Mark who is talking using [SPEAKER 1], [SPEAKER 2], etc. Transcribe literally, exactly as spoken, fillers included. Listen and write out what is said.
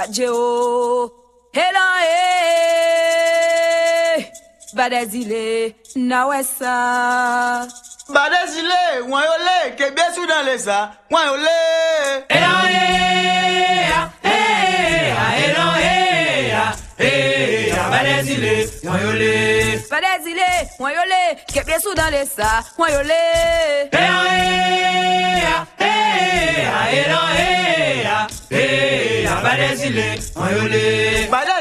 [SPEAKER 1] Jeo, Elan e, Badezile, Nawessa.
[SPEAKER 2] Badezile, Wanyole, Kebesu dans les sa, Wanyole.
[SPEAKER 3] Elan e, Elan e, Badezile, Wanyole.
[SPEAKER 1] Badezile, Wanyole, Kebesu dans les sa, Wanyole.
[SPEAKER 3] Elan e, Elan e, Badezile, Wanyole.